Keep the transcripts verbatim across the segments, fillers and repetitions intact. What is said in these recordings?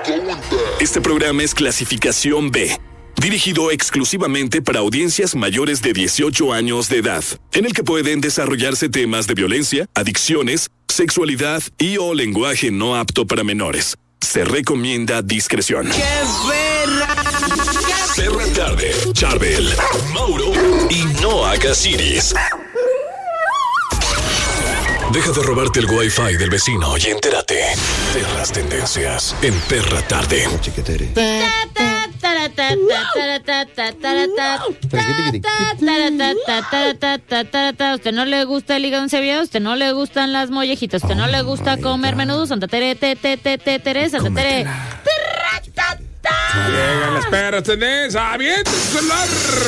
Este programa es clasificación B, dirigido exclusivamente para audiencias mayores de dieciocho años de edad, en el que pueden desarrollarse temas de violencia, adicciones, sexualidad y o lenguaje no apto para menores. Se recomienda discreción. ¡Qué perra! Perra Tarde, Charbel, Mauro y Noah Casiris. Deja de robarte el wifi del vecino y entérate de las tendencias en Perra Tarde. ¿A usted no le gusta el hígado encebollado? ¿A usted no le gustan las mollejitas? ¿A usted no le gusta comer menudo? Santa Tere, te, te, te, te, Tere, Santa Tere. Llegan las perras, tenés, avienten su celular.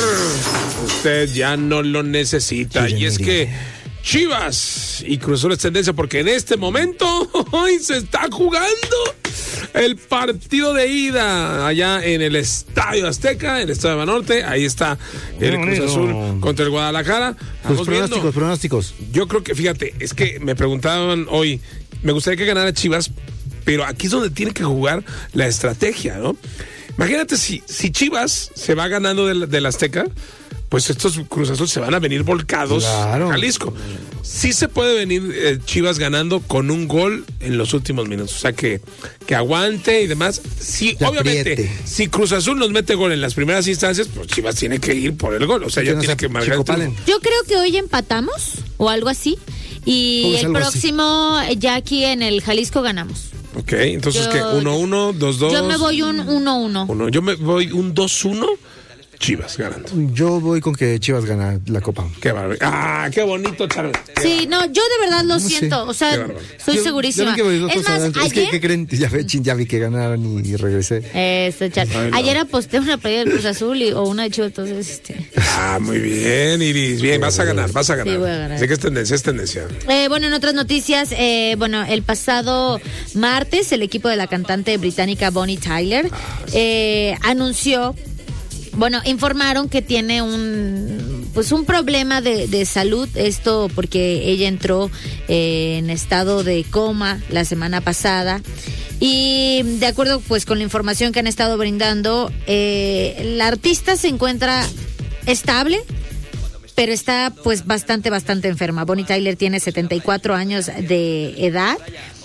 Usted ya no lo necesita. Y es que Chivas y Cruz Azul es tendencia porque en este momento hoy se está jugando el partido de ida allá en el Estadio Azteca, en el Estadio de Banorte. Ahí está el Cruz Azul contra el Guadalajara. Los pronósticos, viendo. pronósticos. Yo creo que, fíjate, es que me preguntaban hoy, me gustaría que ganara Chivas, pero aquí es donde tiene que jugar la estrategia, ¿no? Imagínate si, si Chivas se va ganando del, del Azteca, pues estos Cruz Azul se van a venir volcados claro. a Jalisco. Sí se puede venir eh, Chivas ganando con un gol en los últimos minutos. O sea, que, que aguante y demás. Sí, que obviamente, apriete. Si Cruz Azul nos mete gol en las primeras instancias, pues Chivas tiene que ir por el gol. O sea, ya no tiene sea que marcar el triunfo. Yo creo que hoy empatamos o algo así. Y Pues el algo próximo, así. Ya aquí en el Jalisco ganamos. Ok, entonces, Yo- ¿qué? uno uno, dos dos. Yo me voy un uno uno. Uno. Yo me voy un dos uno. Chivas ganando. Yo voy con que Chivas gana la Copa. Qué bárbaro. Ah, qué bonito, Charbel. Sí, no, yo de verdad lo No sé. siento. O sea, Qué bárbaro. estoy Yo- segurísima. yo vi que voy dos Es cosas más, antes. Es que, ayer... ¿qué creen? Ya, ve, chin, ya vi que ganaron y, y regresé. Eso, Char- Ay, no. Ayer aposté una playa del Cruz Azul y, o una de Chivas, entonces, este... Ah, muy bien, Iris. Bien, vas a ganar, vas a ganar. Sí, voy a ganar. Sé que es tendencia, es tendencia. Eh, bueno, en otras noticias, eh, bueno, el pasado martes el equipo de la cantante británica Bonnie Tyler eh, anunció, bueno, informaron que tiene un, pues un problema de, de salud, esto porque ella entró eh, en estado de coma la semana pasada. Y de acuerdo pues con la información que han estado brindando, eh, la artista se encuentra estable, pero está pues bastante, bastante enferma. Bonnie Tyler tiene setenta y cuatro años de edad.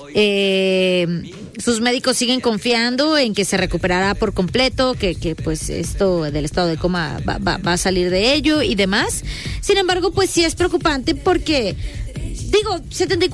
Eh, sus médicos siguen confiando en que se recuperará por completo, que, que pues esto del estado de coma va, va, va a salir de ello y demás. Sin embargo, pues sí es preocupante porque, digo, setenta y cuatro